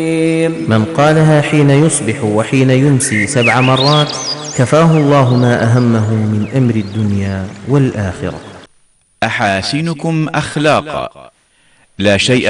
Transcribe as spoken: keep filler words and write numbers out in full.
من قالها حين يصبح وحين يمسي سبع مرات كفاه الله ما أهمه من أمر الدنيا والآخرة. أحاسنكم أخلاقا. لا شيء